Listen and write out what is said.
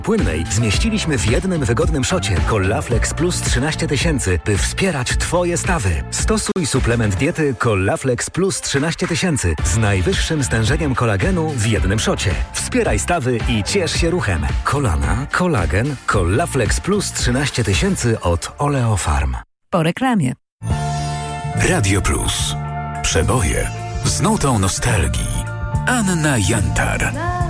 płynnej zmieściliśmy w jednym wygodnym szocie Collaflex Plus 13 000, by wspierać Twoje stawy. Stosuj suplement diety Collaflex Plus 13 000 z najwyższym stężeniem kolagenu w jednym szocie. Wspieraj stawy i ciesz się ruchem. Kolana, kolagen, Collaflex Plus 13 000 od Oleofarm. Po reklamie. Radio Plus. Przeboje z nutą nostalgii. Anna Jantar.